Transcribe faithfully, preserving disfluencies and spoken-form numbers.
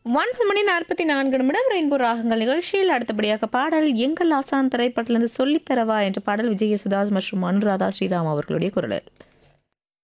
ஒன்பது மணி நாற்பத்தி நான்கு நிமிடம் ரெயின்போ ராகங்கள் நிகழ்ச்சியில் அடுத்தபடியாக பாடல் எங்கள் ஆசான் திரைப்படத்திலிருந்து சொல்லித்தரவா என்ற பாடல் விஜய சுதாஸ் மற்றும் அனுராதா ஸ்ரீராம் அவர்களுடைய குரலில்.